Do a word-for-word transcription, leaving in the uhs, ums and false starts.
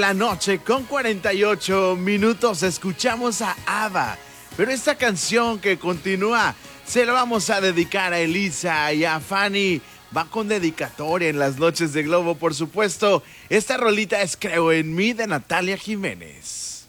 La noche con cuarenta y ocho minutos escuchamos a ABBA, pero esta canción que continúa se la vamos a dedicar a Elisa y a Fanny. Va con dedicatoria en las noches de Globo, por supuesto. Esta rolita es Creo en mí de Natalia Jiménez.